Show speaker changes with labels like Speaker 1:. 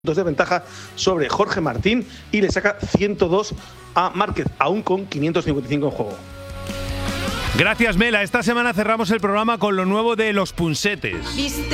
Speaker 1: de ventaja sobre Jorge Martín y le saca 102 a Márquez, aún con 555 en juego.
Speaker 2: Gracias, Mela. Esta semana cerramos el programa con lo nuevo de Los Punsetes.